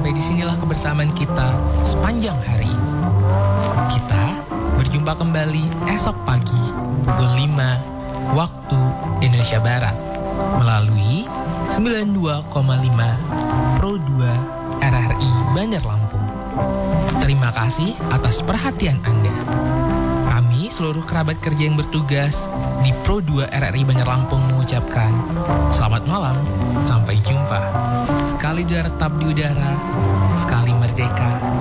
sampai disinilah kebersamaan kita sepanjang hari. Kita berjumpa kembali esok pagi pukul 5 waktu Indonesia Barat melalui 92,5 Pro 2 RRI Bandar Lampung. Terima kasih atas perhatian Anda. Kami seluruh kerabat kerja yang bertugas di Pro 2 RRI Bandar Lampung mengucapkan selamat malam, sampai jumpa. Sekali udara tetap di udara, sekali merdeka